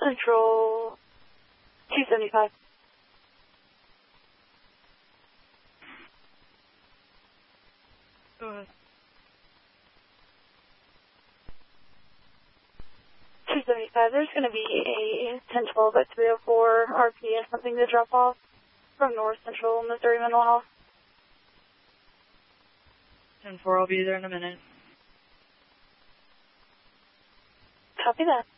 Central 275. Go ahead. 275, there's going to be a 1012 at 304 RPS, something to drop off from North Central Missouri Mental Health. 10-4, I'll be there in a minute. Copy that.